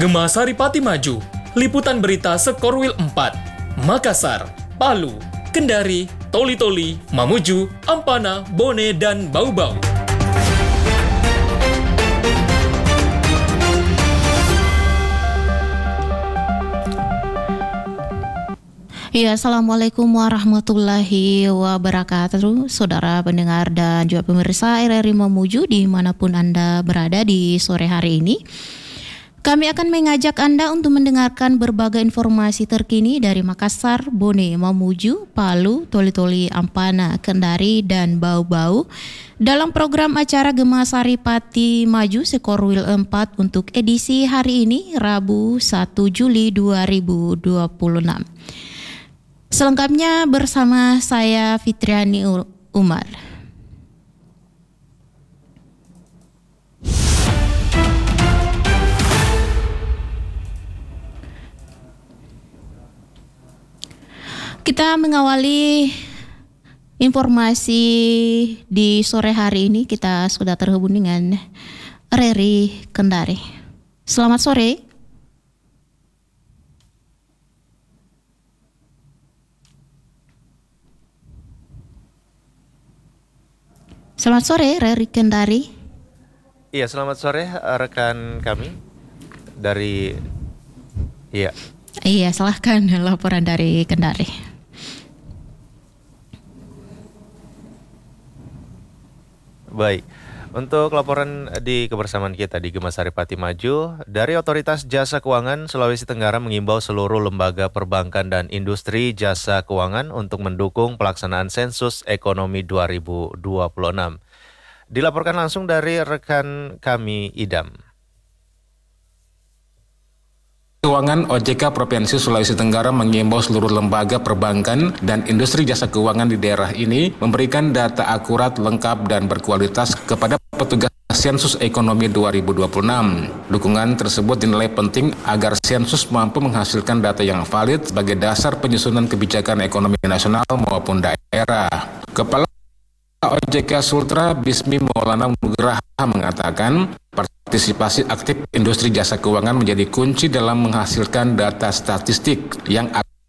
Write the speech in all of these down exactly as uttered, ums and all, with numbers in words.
Gema Saripati Maju, liputan berita Sekorwil empat, Makassar, Palu, Kendari, Toli-Toli, Mamuju, Ampana, Bone, dan Bau-Bau. Ya, Assalamualaikum warahmatullahi wabarakatuh, saudara pendengar dan juga pemirsa R R I Mamuju dimanapun Anda berada di sore hari ini. Kami akan mengajak Anda untuk mendengarkan berbagai informasi terkini dari Makassar, Bone, Mamuju, Palu, Toli-Toli, Ampana, Kendari, dan Bau-Bau dalam program acara Gema Saripati Maju Sekorwil empat untuk edisi hari ini, Rabu satu Juli dua ribu dua puluh enam. Selengkapnya bersama saya Fitriani Umar. Kita mengawali informasi di sore hari ini. Kita sudah terhubung dengan Reri Kendari. Selamat sore. Selamat sore, Reri Kendari. Iya, selamat sore rekan kami dari iya. Iya, silahkan laporan dari Kendari. Baik, untuk laporan di kebersamaan kita di Gema Saripati Maju, dari Otoritas Jasa Keuangan Sulawesi Tenggara mengimbau seluruh lembaga perbankan dan industri jasa keuangan untuk mendukung pelaksanaan sensus ekonomi dua ribu dua puluh enam. Dilaporkan langsung dari rekan kami Idam. Keuangan O J K Provinsi Sulawesi Tenggara mengimbau seluruh lembaga perbankan dan industri jasa keuangan di daerah ini memberikan data akurat, lengkap, dan berkualitas kepada petugas sensus ekonomi dua ribu dua puluh enam. Dukungan tersebut dinilai penting agar sensus mampu menghasilkan data yang valid sebagai dasar penyusunan kebijakan ekonomi nasional maupun daerah. Kepala O J K Sultra Bismi Maulana Nugraha mengatakan partisipasi aktif industri jasa keuangan menjadi kunci dalam menghasilkan data statistik yang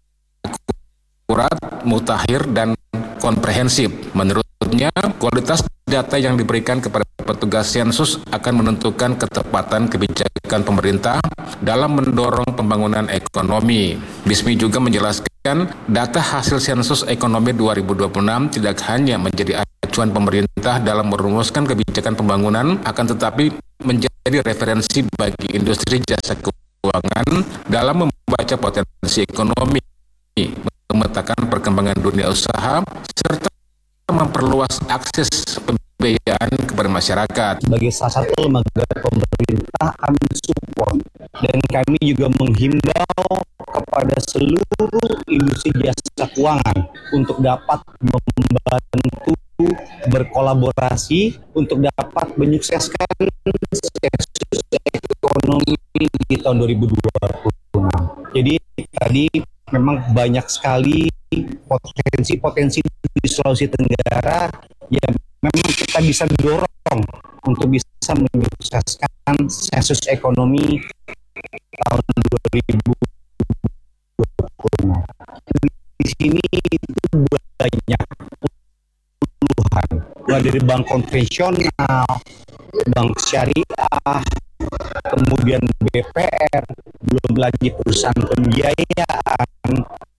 akurat, mutakhir, dan komprehensif. Menurutnya, kualitas data yang diberikan kepada petugas sensus akan menentukan ketepatan kebijakan pemerintah dalam mendorong pembangunan ekonomi. Bismi juga menjelaskan data hasil sensus ekonomi dua ribu dua puluh enam tidak hanya menjadi acuan pemerintah dalam merumuskan kebijakan pembangunan, akan tetapi menjadi referensi bagi industri jasa keuangan dalam membaca potensi ekonomi, memetakan perkembangan dunia usaha, serta memperluas akses pembiayaan kepada masyarakat. Sebagai salah satu lembaga pemerintah, kami support dan kami juga menghimbau kepada seluruh industri jasa keuangan untuk dapat membantu berkolaborasi untuk dapat menyukseskan sensus ekonomi di tahun dua ribu dua puluh enam. Jadi tadi memang banyak sekali potensi-potensi di Sulawesi Tenggara yang memang kita bisa dorong untuk bisa menyukseskan sensus ekonomi tahun dua ribu dua puluh enam. Di sini itu banyak puluhan, mulai dari bank konvensional, bank syariah, kemudian B P R, belum lagi perusahaan pembiayaan,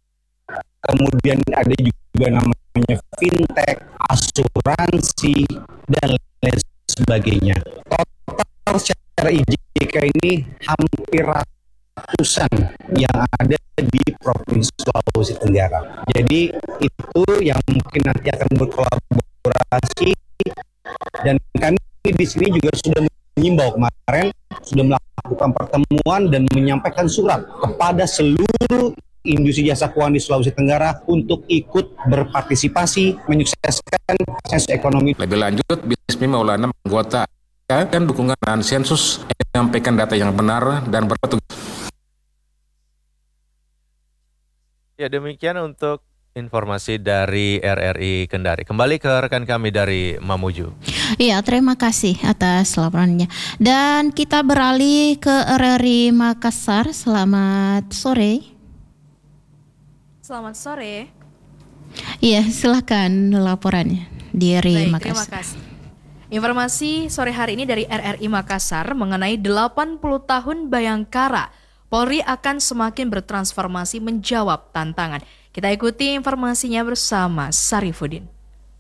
kemudian ada juga namanya fintech, asuransi, dan lain sebagainya. Total secara I J K ini hampir ratusan yang ada di Provinsi Sulawesi Tenggara. Jadi itu yang mungkin nanti akan berkolaborasi, dan kami di sini juga sudah mengimbau kemarin, sudah melakukan pertemuan dan menyampaikan surat kepada seluruh industri jasa keuangan di Sulawesi Tenggara untuk ikut berpartisipasi menyukseskan sensus ekonomi. Lebih lanjut, Bismi Maulana anggota dan dukungan sensus menyampaikan data yang benar dan berpetugas. Ya, demikian untuk informasi dari R R I Kendari. Kembali ke rekan kami dari Mamuju. Iya, terima kasih atas laporannya. Dan kita beralih ke R R I Makassar. Selamat sore. Selamat sore. Iya, silakan laporannya di R R I Baik, Makassar. terima kasih. Informasi sore hari ini dari R R I Makassar mengenai delapan puluh tahun Bayangkara. Polri akan semakin bertransformasi menjawab tantangan. Kita ikuti informasinya bersama Sarifudin.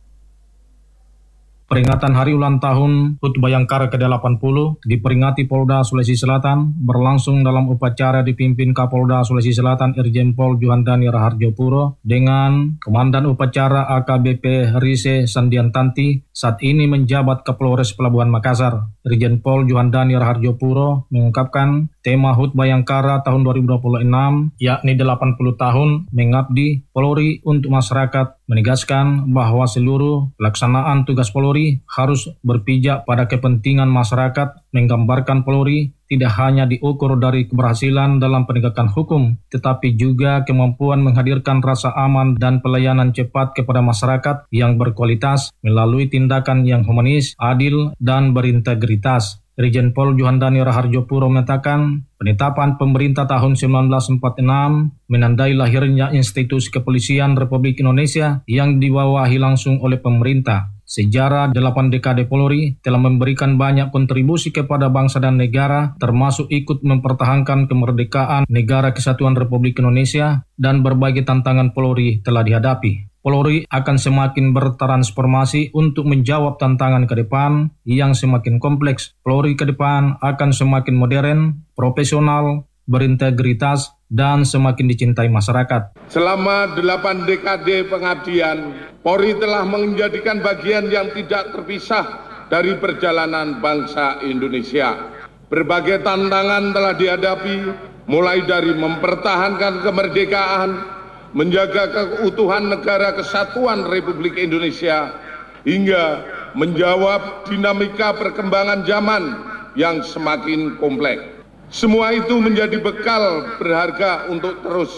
Peringatan Hari Ulang Tahun H U T Bayangkara ke delapan puluh diperingati Polda Sulawesi Selatan berlangsung dalam upacara dipimpin Kapolda Sulawesi Selatan Irjen Pol Juhandani Raharjo Puro dengan Komandan Upacara A K B P Rise Sandiantanti saat ini menjabat Kapolres Pelabuhan Makassar. Irjen Pol Juhandani Raharjo Puro mengungkapkan tema H U T Bayangkara tahun dua ribu dua puluh enam yakni delapan puluh tahun mengabdi Polri untuk masyarakat, menegaskan bahwa seluruh pelaksanaan tugas Polri harus berpijak pada kepentingan masyarakat, menggambarkan Polri tidak hanya diukur dari keberhasilan dalam penegakan hukum, tetapi juga kemampuan menghadirkan rasa aman dan pelayanan cepat kepada masyarakat yang berkualitas melalui tindakan yang humanis, adil, dan berintegritas. Irjen Pol Juhandani Raharjo Puro mengatakan penetapan pemerintah tahun seribu sembilan ratus empat puluh enam menandai lahirnya institusi kepolisian Republik Indonesia yang dibawahi langsung oleh pemerintah. Sejarah delapan dekade Polri telah memberikan banyak kontribusi kepada bangsa dan negara, termasuk ikut mempertahankan kemerdekaan Negara Kesatuan Republik Indonesia, dan berbagai tantangan Polri telah dihadapi. Polri akan semakin bertransformasi untuk menjawab tantangan ke depan yang semakin kompleks. Polri ke depan akan semakin modern, profesional, berintegritas, dan semakin dicintai masyarakat. Selama delapan dekade pengabdian, Polri telah menjadikan bagian yang tidak terpisah dari perjalanan bangsa Indonesia. Berbagai tantangan telah dihadapi, mulai dari mempertahankan kemerdekaan, menjaga keutuhan negara kesatuan Republik Indonesia, hingga menjawab dinamika perkembangan zaman yang semakin kompleks. Semua itu menjadi bekal berharga untuk terus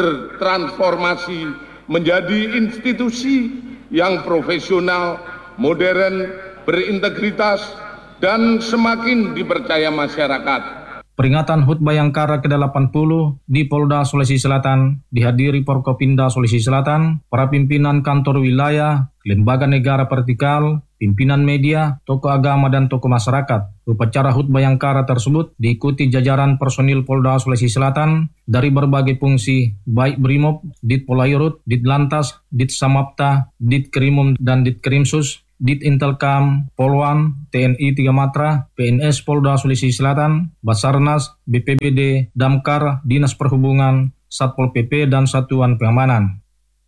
bertransformasi menjadi institusi yang profesional, modern, berintegritas, dan semakin dipercaya masyarakat. Peringatan H U T Bayangkara ke delapan puluh di Polda Sulawesi Selatan dihadiri Forkopimda Sulawesi Selatan, para pimpinan kantor wilayah, lembaga negara vertikal, pimpinan media, tokoh agama, dan tokoh masyarakat. Upacara H U T Bayangkara tersebut diikuti jajaran personil Polda Sulawesi Selatan dari berbagai fungsi, baik Brimob, Dit Polairut, Dit Lantas, Dit Samapta, Dit Krimum, dan Dit Krimsus, Dit Intelkam, Polwan, T N I tiga Matra, P N S Polda Sulawesi Selatan, Basarnas, B P B D, Damkar, Dinas Perhubungan, Satpol P P, dan Satuan Pengamanan.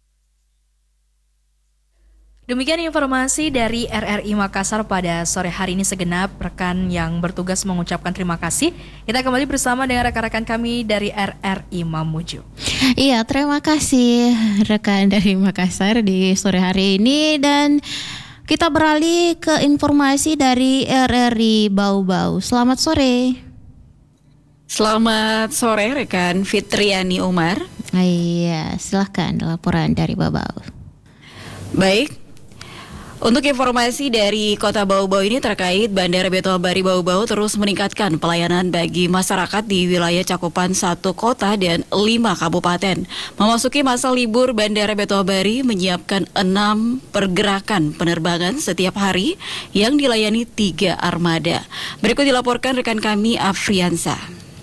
Demikian informasi dari R R I Makassar pada sore hari ini. Segenap rekan yang bertugas mengucapkan terima kasih. Kita kembali bersama dengan rekan-rekan kami dari R R I Mamuju. Iya, terima kasih rekan dari Makassar di sore hari ini. Dan kita beralih ke informasi dari R R I Bau-Bau. Selamat sore. Selamat sore rekan Fitriani Umar. Iya, silahkan laporan dari Bau-Bau. Baik, untuk informasi dari Kota Bau-Bau ini terkait Bandara Beto Bari Bau-Bau terus meningkatkan pelayanan bagi masyarakat di wilayah cakupan satu kota dan lima kabupaten. Memasuki masa libur, Bandara Beto Bari menyiapkan enam pergerakan penerbangan setiap hari yang dilayani tiga armada. Berikut dilaporkan rekan kami Afriansa.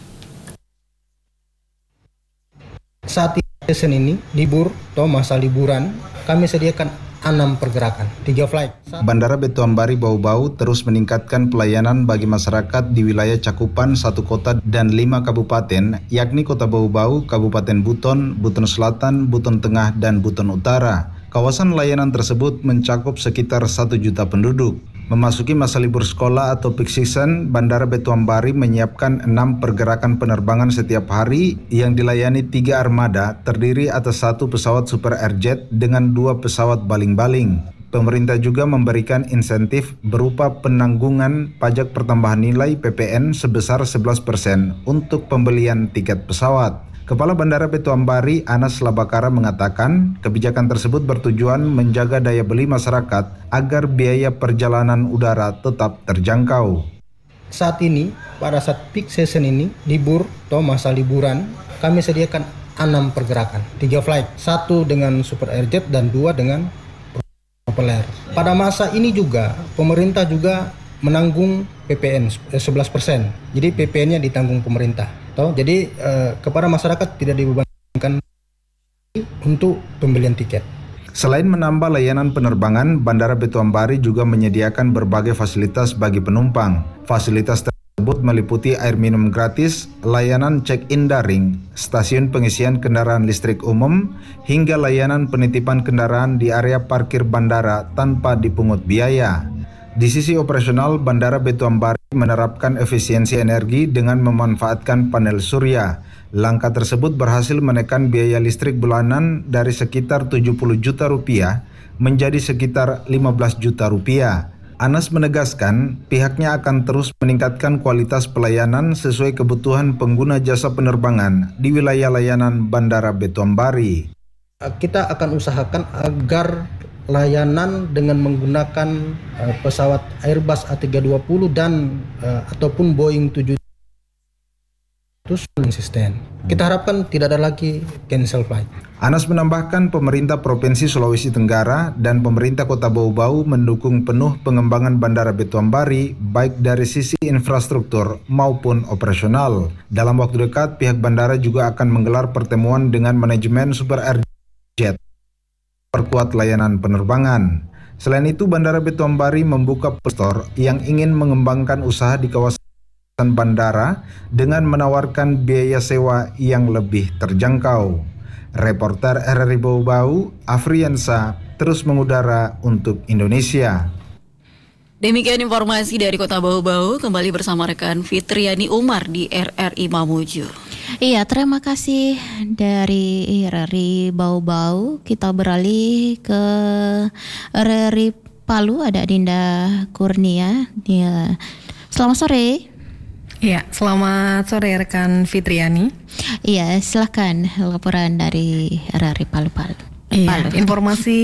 Saat Senin ini libur atau masa liburan, kami sediakan enam pergerakan, tiga flight. Bandara Beto Bari Bau-Bau terus meningkatkan pelayanan bagi masyarakat di wilayah cakupan satu kota dan lima kabupaten, yakni Kota Bau-Bau, Kabupaten Buton, Buton Selatan, Buton Tengah, dan Buton Utara. Kawasan layanan tersebut mencakup sekitar satu juta penduduk. Memasuki masa libur sekolah atau peak season, Bandara Beto Bari menyiapkan enam pergerakan penerbangan setiap hari yang dilayani tiga armada, terdiri atas satu pesawat Super Airjet dengan dua pesawat baling-baling. Pemerintah juga memberikan insentif berupa penanggungan pajak pertambahan nilai P P N sebesar sebelas persen untuk pembelian tiket pesawat. Kepala Bandara Batu Ambari Anas Labakara mengatakan kebijakan tersebut bertujuan menjaga daya beli masyarakat agar biaya perjalanan udara tetap terjangkau. Saat ini, pada saat peak season ini, libur atau masa liburan, kami sediakan enam pergerakan, tiga flight, satu dengan Super Airjet dan dua dengan Propeller. Pada masa ini juga, pemerintah juga menanggung P P N sebelas persen, jadi P P N-nya ditanggung pemerintah. Toh, jadi eh, kepada masyarakat tidak dibebankan untuk pembelian tiket. Selain menambah layanan penerbangan, Bandara Batu Ambari juga menyediakan berbagai fasilitas bagi penumpang. Fasilitas tersebut meliputi air minum gratis, layanan check-in daring, stasiun pengisian kendaraan listrik umum, hingga layanan penitipan kendaraan di area parkir bandara tanpa dipungut biaya. Di sisi operasional, Bandara Batu Ambari menerapkan efisiensi energi dengan memanfaatkan panel surya. Langkah tersebut berhasil menekan biaya listrik bulanan dari sekitar tujuh puluh juta rupiah menjadi sekitar lima belas juta rupiah. Anas menegaskan pihaknya akan terus meningkatkan kualitas pelayanan sesuai kebutuhan pengguna jasa penerbangan di wilayah layanan Bandara Batu Ambari. Kita akan usahakan agar layanan dengan menggunakan uh, pesawat Airbus A tiga dua nol dan uh, ataupun Boeing tujuh ratus konsisten. Kita harapkan tidak ada lagi cancel flight. Anas menambahkan pemerintah Provinsi Sulawesi Tenggara dan pemerintah Kota Bau-Bau mendukung penuh pengembangan Bandara Batu Ambari baik dari sisi infrastruktur maupun operasional. Dalam waktu dekat, pihak bandara juga akan menggelar pertemuan dengan manajemen Super Airjet perkuat layanan penerbangan. Selain itu, Bandara Batu Ambari membuka store yang ingin mengembangkan usaha di kawasan bandara dengan menawarkan biaya sewa yang lebih terjangkau. Reporter R R I Bau-Bau, Afriansa, terus mengudara untuk Indonesia. Demikian informasi dari Kota Bau-Bau, kembali bersama rekan Fitriani Umar di R R I Mamuju. Iya, terima kasih dari R R I Bau-Bau. Kita beralih ke R R I Palu, ada Dinda Kurnia. Dia. Selamat sore. Iya, selamat sore rekan Fitriani. Iya, silakan laporan dari R R I Palu-Palu. Iya, informasi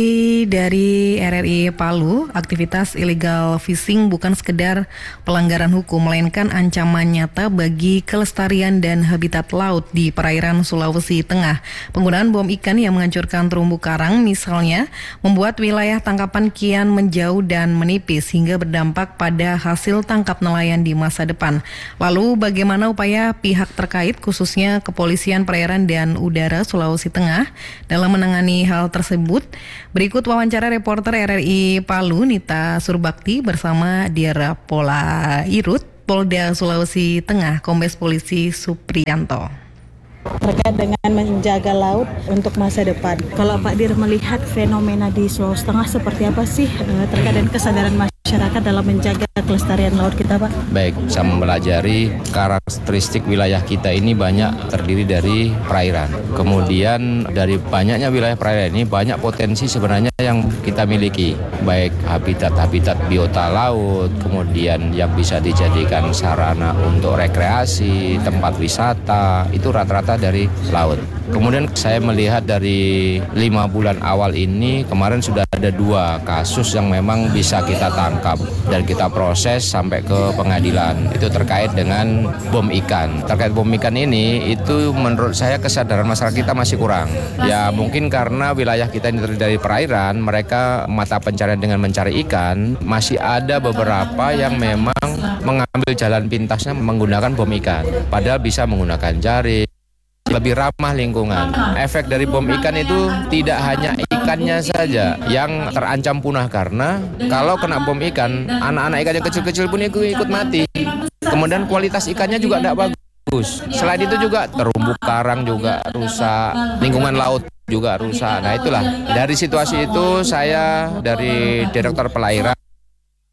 dari R R I Palu, aktivitas illegal fishing bukan sekedar pelanggaran hukum, melainkan ancaman nyata bagi kelestarian dan habitat laut di perairan Sulawesi Tengah. Penggunaan bom ikan yang menghancurkan terumbu karang misalnya membuat wilayah tangkapan kian menjauh dan menipis hingga berdampak pada hasil tangkap nelayan di masa depan. Lalu bagaimana upaya pihak terkait khususnya Kepolisian Perairan dan Udara Sulawesi Tengah dalam menangani hal tersebut? Berikut wawancara reporter R R I Palu Nita Surbakti bersama Diara Pola Irut, Polda Sulawesi Tengah, Kombes Polisi Supriyanto. Terkait dengan menjaga laut untuk masa depan. Kalau Pak Dir melihat fenomena di Sulawesi Tengah seperti apa sih terkait dengan kesadaran masyarakat dalam menjaga kelestarian laut kita, Pak? Baik, saya mempelajari karakteristik wilayah kita ini banyak terdiri dari perairan. Kemudian dari banyaknya wilayah perairan ini banyak potensi sebenarnya yang kita miliki, baik habitat-habitat biota laut, kemudian yang bisa dijadikan sarana untuk rekreasi, tempat wisata, itu rata-rata dari laut. Kemudian saya melihat dari lima bulan awal ini, kemarin sudah ada dua kasus yang memang bisa kita tangkap dan kita proses sampai ke pengadilan. Itu terkait dengan bom ikan. Terkait bom ikan ini, itu menurut saya kesadaran masyarakat kita masih kurang. Ya mungkin karena wilayah kita ini terdiri dari perairan, mereka mata pencarian dengan mencari ikan, masih ada beberapa yang memang mengambil jalan pintasnya menggunakan bom ikan. Padahal bisa menggunakan jaring, lebih ramah lingkungan. Efek dari bom ikan itu tidak hanya ikannya saja yang terancam punah, karena kalau kena bom ikan, anak-anak ikan yang kecil-kecil pun ikut mati. Kemudian kualitas ikannya juga tidak bagus. Selain itu juga terumbu karang juga rusak, lingkungan laut juga rusak. Nah itulah, dari situasi itu saya dari Direktur Perairan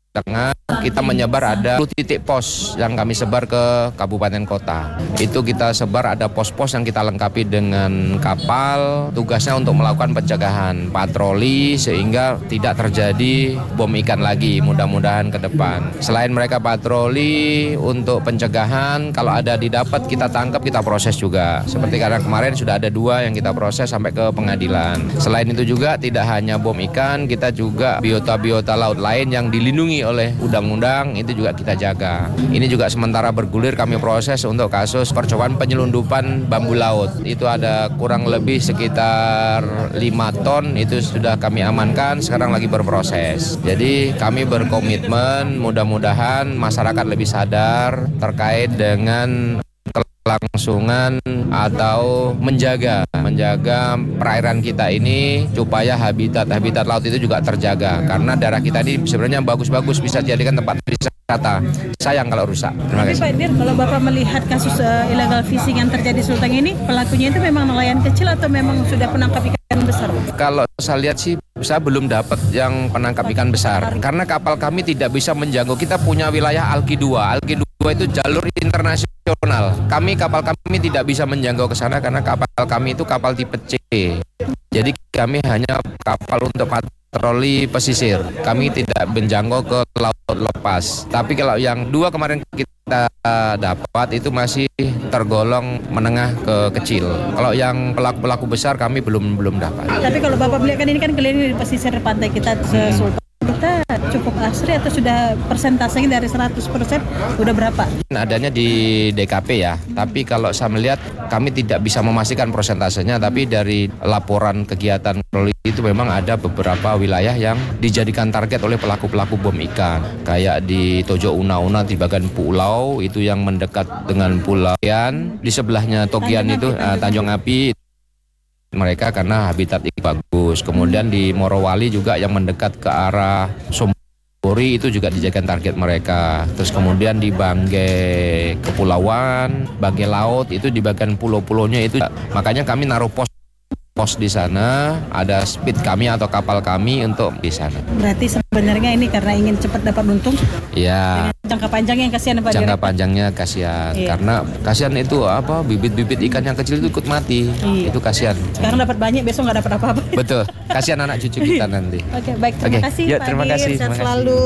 Tengah kita menyebar ada sepuluh titik pos yang kami sebar ke kabupaten kota. Itu kita sebar ada pos-pos yang kita lengkapi dengan kapal, tugasnya untuk melakukan pencegahan, patroli sehingga tidak terjadi bom ikan lagi mudah-mudahan ke depan. Selain mereka patroli untuk pencegahan, kalau ada didapat kita tangkap, kita proses juga. Seperti karena kemarin sudah ada dua yang kita proses sampai ke pengadilan. Selain itu juga tidak hanya bom ikan, kita juga biota-biota laut lain yang dilindungi oleh undang-undang itu juga kita jaga. Ini juga sementara bergulir kami proses untuk kasus percobaan penyelundupan bambu laut. Itu ada kurang lebih sekitar lima ton, itu sudah kami amankan, sekarang lagi berproses. Jadi kami berkomitmen mudah-mudahan masyarakat lebih sadar terkait dengan kelangsungan atau menjaga menjaga perairan kita ini supaya habitat habitat laut itu juga terjaga, karena daerah kita ini sebenarnya bagus-bagus bisa dijadikan tempat wisata. Sayang kalau rusak. Terima Tapi kasih. Pak Dir, kalau Bapak melihat kasus uh, illegal fishing yang terjadi di Sulteng ini, pelakunya itu memang nelayan kecil atau memang sudah penangkap ikan besar? Kalau saya lihat sih, saya belum dapat yang penangkap ikan besar. Karena kapal kami tidak bisa menjangkau. Kita punya wilayah Alki dua. Alki dua itu jalur internasional. Kami, kapal kami tidak bisa menjangkau ke sana karena kapal kami itu kapal tipe C. Jadi kami hanya kapal untuk patroli pesisir. Kami tidak menjangkau ke laut lepas. Tapi kalau yang dua kemarin kita dapat itu masih tergolong menengah ke kecil. Kalau yang pelaku-pelaku besar kami belum belum dapat. Tapi kalau Bapak melihat kan ini kan keliling di pesisir pantai kita hmm. Sulteng. Kita cukup asri atau sudah persentasenya dari seratus persen udah berapa? Adanya di D K P ya, tapi kalau saya melihat kami tidak bisa memastikan persentasenya, tapi dari laporan kegiatan patroli itu memang ada beberapa wilayah yang dijadikan target oleh pelaku-pelaku bom ikan. Kayak di Tojo Una-Una di bagian pulau itu yang mendekat dengan Pulau Togian, di sebelahnya Togian itu uh, Tanjung Api. Mereka karena habitat ikan bagus. Kemudian di Morowali juga yang mendekat ke arah Sombori itu juga dijadikan target mereka. Terus kemudian di Banggai Kepulauan, Banggai Laut itu di bagian pulau-pulaunya itu. Makanya kami naruh pos pos di sana, ada speed kami atau kapal kami untuk di sana. Berarti sebenarnya ini karena ingin cepat dapat untung. Ya. Jangka panjangnya yang kasihan Pak. Jangka panjangnya kasihan, iya. Karena kasihan itu apa bibit-bibit ikan yang kecil itu ikut mati, iya. Itu kasihan. Sekarang dapat banyak, besok nggak dapat apa-apa. Betul, kasihan anak cucu kita nanti. Oke, baik, terima Oke. kasih Ya, Pak terima Dir, kasih, sehat terima kasih. selalu.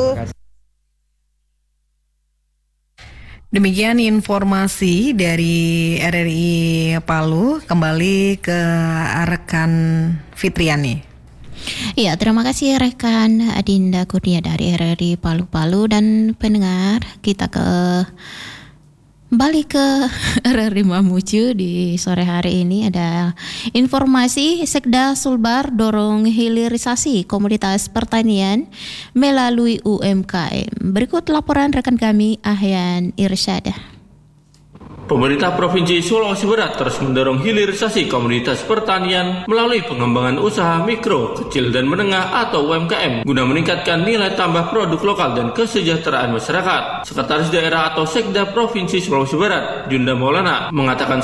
Demikian informasi dari R R I Palu. Kembali ke rekan Fitriani. Iya, terima kasih rekan Adinda Kurnia dari R R I Palu-Palu. Dan pendengar, kita ke balik ke R R I Mamuju di sore hari ini. Ada informasi Sekda Sulbar dorong hilirisasi komoditas pertanian melalui U M K M. Berikut laporan rekan kami Ahyan Irsyadah. Pemerintah Provinsi Sulawesi Barat terus mendorong hilirisasi komoditas pertanian melalui pengembangan usaha mikro, kecil dan menengah atau U M K M guna meningkatkan nilai tambah produk lokal dan kesejahteraan masyarakat. Sekretaris Daerah atau Sekda Provinsi Sulawesi Barat, Junda Maulana, mengatakan